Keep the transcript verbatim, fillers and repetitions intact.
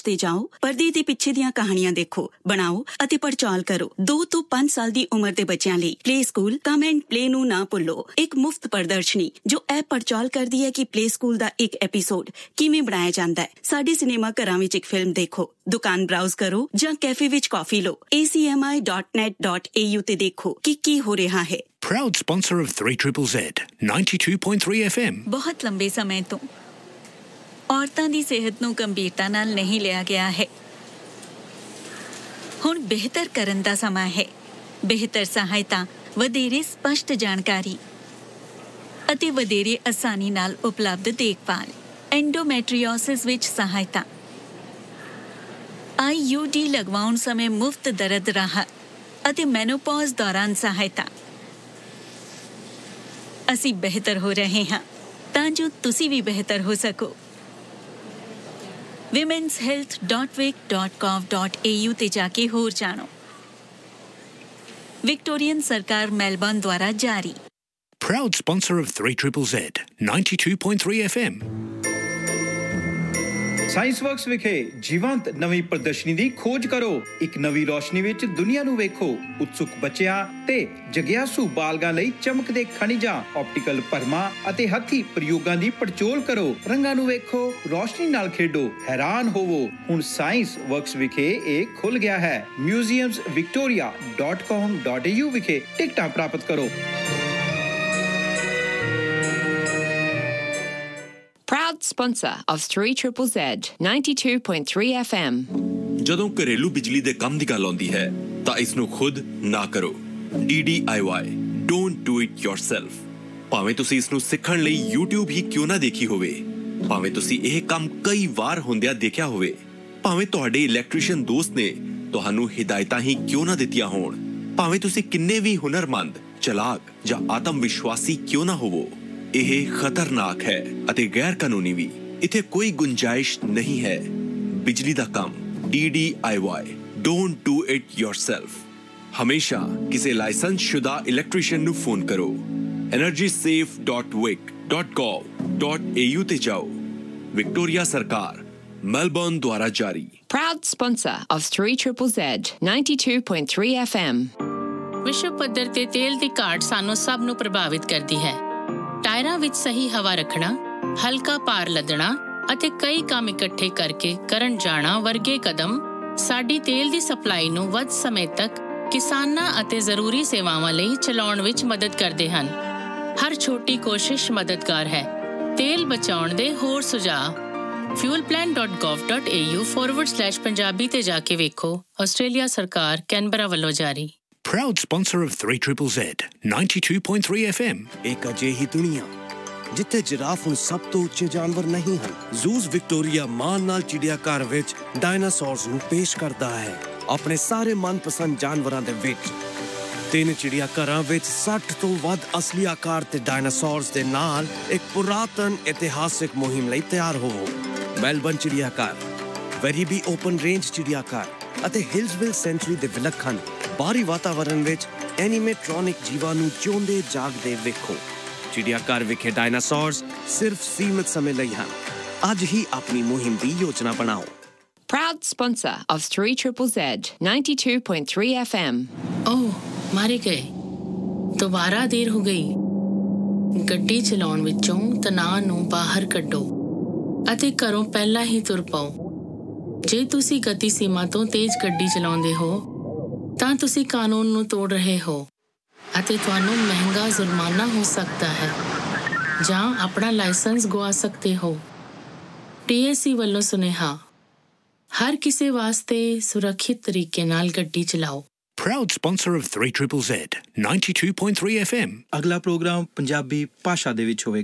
ਤੇ ਜਾਓ, ਪਰਦੇ ਦੇ ਪਿੱਛੇ ਦੀਆਂ ਕਹਾਣੀਆਂ ਦੇਖੋ, ਬਣਾਓ ਅਤੇ ਪੜਚੋਲ ਕਰੋ। ਦੋ ਤੋਂ ਪੰਜ ਸਾਲ ਦੀ ਉਮਰ ਦੇ ਬੱਚਿਆਂ ਲਈ play school come and play ਨੂੰ ਨਾ ਭੁੱਲੋ। ਇੱਕ ਮੁਫਤ ਪ੍ਰਦਰਸ਼ਨੀ ਜੋ ਇਹ ਪੜਚੋਲ ਕਰਦੀ ਹੈ ਕਿ ਪਲੇ ਸਕੂਲ ਦਾ ਇੱਕ ਐਪੀਸੋਡ ਕਿਵੇਂ ਬਣਾਇਆ ਜਾਂਦਾ ਹੈ। ਸਾਡੇ ਸਿਨੇਮਾ ਘਰਾਂ ਵਿੱਚ ਇੱਕ ਫਿਲਮ ਦੇਖੋ, ਦੁਕਾਨ ਬਰਾਊਜ਼ ਕਰੋ ਜਾਂ ਕੈਫੇ ਵਿੱਚ ਕੌਫੀ ਲਓ। A C M I dot net dot A U ਤੇ ਦੇਖੋ ਕਿ ਕੀ ਹੋ ਰਿਹਾ ਹੈ। Proud sponsor of three triple Z, ninety-two point three F M. ਬਹੁਤ ਲੰਬੇ ਸਮੇਂ ਤੋਂ ਔਰਤਾਂ ਦੀ ਸਿਹਤ ਨੂੰ ਗੰਭੀਰਤਾ ਨਾਲ ਨਹੀਂ ਲਿਆ ਗਿਆ ਹੈ। ਹੁਣ ਬਿਹਤਰ ਕਰਨ ਦਾ ਸਮਾਂ ਹੈ। ਬਿਹਤਰ ਸਹਾਇਤਾ, ਵਧੇਰੇ ਸਪਸ਼ਟ ਜਾਣਕਾਰੀ ਅਤੇ ਵਧੇਰੇ ਆਸਾਨੀ ਨਾਲ ਉਪਲਬਧ ਦੇਖਭਾਲ। ਐਂਡੋਮੈਟਰੀਓਸਿਸ ਵਿੱਚ ਸਹਾਇਤਾ, I U D ਲਗਵਾਉਣ ਸਮੇਂ ਮੁਫਤ ਦਰਦ ਰਾਹਤ ਅਤੇ ਮੈਨੋਪੌਜ਼ ਦੌਰਾਨ ਸਹਾਇਤਾ। ਅਸੀਂ ਬਿਹਤਰ ਹੋ ਰਹੇ ਹਾਂ ਤਾਂ ਜੋ ਤੁਸੀਂ ਵੀ ਬਿਹਤਰ ਹੋ ਸਕੋ। women's health dot vic dot gov dot A U ਤੇ ਜਾ ਕੇ ਹੋਰ ਜਾਣੋ। ਵਿਕਟੋਰੀਅਨ ਸਰਕਾਰ ਮੈਲਬੌਰਨ ਦੁਆਰਾ ਜਾਰੀ। Proud sponsor of three triple Z, ninety-two point three F M. Science works ਵਿਖੇ ਜੀਵੰਤ ਨਵੀਂ ਪ੍ਰਦਰਸ਼ਨੀ ਦੀ ਖੋਜ ਕਰੋ। ਇੱਕ ਨਵੀਂ ਰੋਸ਼ਨੀ ਵਿੱਚ ਦੁਨੀਆ ਨੂੰ ਵੇਖੋ। ਉਤਸੁਕ ਬੱਚਿਆਂ ਤੇ ਜਗਿਆਸੂ ਬਾਲਗਾਂ ਲਈ ਚਮਕਦੇ ਖਣਿਜਾਂ, ਆਪਟੀਕਲ ਭਰਮਾਂ ਅਤੇ ਹੱਥੀ ਪ੍ਰਯੋਗਾਂ ਦੀ ਪੜਚੋਲ ਕਰੋ। ਰੰਗਾਂ ਨੂੰ ਵੇਖੋ, ਰੋਸ਼ਨੀ ਨਾਲ ਖੇਡੋ, ਹੈਰਾਨ ਹੋਵੋ। ਹੁਣ ਸਾਇੰਸ ਵਰਕਸ ਵਿਖੇ ਇਹ ਖੁੱਲ ਗਿਆ ਹੈ। Museums Victoria dot com dot A U ਵਿਖੇ ਟਿਕਟਾਂ ਪ੍ਰਾਪਤ ਕਰੋ। Proud sponsor of three triple Z, ninety-two point three F M. ਜਦੋਂ ਘਰੇਲੂ ਬਿਜਲੀ ਦੇ ਕੰਮ ਦੀ ਗੱਲ ਆਉਂਦੀ ਹੈ ਤਾਂ ਇਸ ਨੂੰ ਖੁਦ ਨਾ ਕਰੋ। D D I Y, don't do it yourself। ਭਾਵੇਂ ਤੁਸੀਂ ਇਸ ਨੂੰ ਸਿੱਖਣ ਲਈ YouTube ਹੀ ਕਿਉਂ ਨਾ ਦੇਖੀ ਹੋਵੇ, ਭਾਵੇਂ ਤੁਸੀਂ ਇਹ ਕੰਮ ਕਈ ਵਾਰ ਹੁੰਦਿਆਂ ਦੇਖਿਆ ਹੋਵੇ, ਭਾਵੇਂ ਤੁਹਾਡੇ ਇਲੈਕਟ੍ਰੀਸ਼ੀਅਨ ਦੋਸਤ ਨੇ ਤੁਹਾਨੂੰ ਹਿਦਾਇਤਾਂ ਹੀ ਕਿਉਂ ਨਾ ਦਿੱਤੀਆਂ ਹੋਣ, ਭਾਵੇਂ ਤੁਸੀਂ ਕਿੰਨੇ ਵੀ ਹੁਨਰਮੰਦ, ਚਲਾਕ ਜਾਂ ਆਤਮ ਵਿਸ਼ਵਾਸੀ ਕਿਉਂ ਨਾ ਹੋਵੋ, ਇਹ ਖਤਰਨਾਕ ਹੈ ਅਤੇ ਗੈਰ ਕਾਨੂੰਨੀ ਵੀ। ਇੱਥੇ ਕੋਈ ਗੁੰਜਾਇਸ਼ ਨਹੀਂ ਹੈ। ਬਿਜਲੀ ਦਾ ਕੰਮ D D I Y, don't do it yourself। ਹਮੇਸ਼ਾ ਕਿਸੇ ਲਾਇਸੈਂਸਸ਼ੁਦਾ ਇਲੈਕਟ੍ਰੀਸ਼ੀਅਨ ਨੂੰ ਫੋਨ ਕਰੋ। energy safe dot vic dot gov dot A U ਤੇ ਜਾਓ। ਵਿਕਟੋਰੀਆ ਸਰਕਾਰ, ਮੈਲਬੌਰਨ ਦੁਆਰਾ ਜਾਰੀ। Proud sponsor of three triple Z, ninety-two point three F M. ਵਿਸ਼ਵ ਪੱਧਰ ਤੇ ਤੇਲ ਦੀ ਘਾਟ ਸਾਨੂੰ ਸਭ ਨੂੰ ਪ੍ਰਭਾਵਿਤ ਕਰਦੀ ਹੈ। ਟਾਇਰਾਂ ਵਿੱਚ ਸਹੀ ਹਵਾ ਰੱਖਣਾ, ਹਲਕਾ ਭਾਰ ਲੱਦਣਾ ਅਤੇ ਕਈ ਕੰਮ ਇਕੱਠੇ ਕਰਕੇ ਕਰਨ ਜਾਣਾ ਵਰਗੇ ਕਦਮ ਸਾਡੀ ਤੇਲ ਦੀ ਸਪਲਾਈ ਨੂੰ ਵੱਧ ਸਮੇਂ ਤੱਕ ਕਿਸਾਨਾਂ ਅਤੇ ਜ਼ਰੂਰੀ ਸੇਵਾਵਾਂ ਲਈ ਚਲਾਉਣ ਵਿੱਚ ਮਦਦ ਕਰਦੇ ਹਨ। ਹਰ ਛੋਟੀ ਕੋਸ਼ਿਸ਼ ਮਦਦਗਾਰ ਹੈ। ਤੇਲ ਬਚਾਉਣ ਦੇ ਹੋਰ ਸੁਝਾਅ fuel plan dot gov dot A U forward slash Punjabi ਤੇ ਜਾ ਕੇ ਵੇਖੋ। ਆਸਟ੍ਰੇਲੀਆ ਸਰਕਾਰ, ਕੈਨਬਰਾ ਵੱਲੋਂ ਜਾਰੀ। Proud sponsor of three triple Z, ninety-two point three F M. ਇੱਕ ਅਜਿਹੀ ਦੁਨੀਆ ਜਿੱਥੇ ਜਿਰਾਫ ਹੁਣ ਸਭ ਤੋਂ ਉੱਚੇ ਜਾਨਵਰ ਨਹੀਂ ਹਨ। ਜ਼ੂਜ਼ ਵਿਕਟੋਰੀਆ ਮਾਣ ਨਾਲ ਚਿੜੀਆ ਘਰ ਵਿੱਚ ਡਾਇਨਾਸੌਰਸ ਨੂੰ ਪੇਸ਼ ਕਰਦਾ ਹੈ। ਆਪਣੇ ਸਾਰੇ ਮਨਪਸੰਦ ਜਾਨਵਰਾਂ ਦੇ ਵਿੱਚ ਤਿੰਨ ਚਿੜੀਆ ਘਰਾਂ ਵਿੱਚ ਸੱਠ ਤੋਂ ਵੱਧ ਅਸਲੀ ਆਕਾਰ ਤੇ ਡਾਇਨਾਸੌਰਸ ਦੇ ਨਾਲ ਇੱਕ ਪੁਰਾਤਨ ਇਤਿਹਾਸਿਕ ਮੁਹਿੰਮ ਲਈ ਤਿਆਰ ਹੋਵੋ। ਮੈਲਬੌਰਨ ਚਿੜੀਆ ਘਰ, ਵੈਰੀਬੀ ਓਪਨ ਰੇਂਜ ਚਿੜੀਆ ਘਰ ਅਤੇ ਹਿਲਸਵਿਲ ਸੈਂਚੁਰੀ ਦੇ ਵਿਲੱਖਣ ਬਾਹਰੀ ਵਾਤਾਵਰਣ ਵਿੱਚ ਐਨੀਮੇਟ੍ਰੋਨਿਕ ਜੀਵਾਂ ਨੂੰ ਜਿਉਂਦੇ ਜਾਗਦੇ ਵੇਖੋ। ਚਿੜੀਆ ਘਰ ਵਿਖੇ ਡਾਇਨਾਸੌਰਸ ਸਿਰਫ ਸੀਮਿਤ ਸਮੇਂ ਲਈ ਹਨ। ਅੱਜ ਹੀ ਆਪਣੀ ਮੁਹਿੰਮ ਦੀ ਯੋਜਨਾ ਬਣਾਓ। Proud sponsor of three triple Z, ninety-two point three F M. ਓਹ, ਮਾਰੇ ਗਏ। ਦੁਬਾਰਾ ਦੇਰ ਹੋ ਗਈ। ਗੱਡੀ ਚਲਾਉਣ ਵਿੱਚੋਂ ਤਣਾਅ ਨੂੰ ਬਾਹਰ ਕੱਢੋ ਅਤੇ ਘਰੋਂ ਪਹਿਲਾਂ ਹੀ ਤੁਰ ਪਾਓ। ਜੇ ਤੁਸੀਂ ਗਤੀ ਸੀਮਾ ਤੋਂ ਤੇਜ਼ ਗੱਡੀ ਚਲਾਉਂਦੇ ਹੋ ਤਾਂ ਤੁਸੀਂ ਕਾਨੂੰਨ ਨੂੰ ਤੋੜ ਰਹੇ ਹੋ ਅਤੇ ਤੁਹਾਨੂੰ ਮਹਿੰਗਾ ਜੁਰਮਾਨਾ ਹੋ ਸਕਦਾ ਹੈ ਜਾਂ ਆਪਣਾ ਲਾਇਸੈਂਸ ਗਵਾ ਸਕਦੇ ਹੋ। T A C ਵੱਲੋਂ ਸੁਨੇਹਾ, ਹਰ ਕਿਸੇ ਵਾਸਤੇ ਸੁਰੱਖਿਅਤ ਤਰੀਕੇ ਨਾਲ ਗੱਡੀ ਚਲਾਓ। Proud sponsor of three triple Z, ninety-two point three F M. ਅਗਲਾ ਪ੍ਰੋਗਰਾਮ ਪੰਜਾਬੀ ਭਾਸ਼ਾ ਦੇ ਵਿੱਚ ਹੋਵੇਗਾ।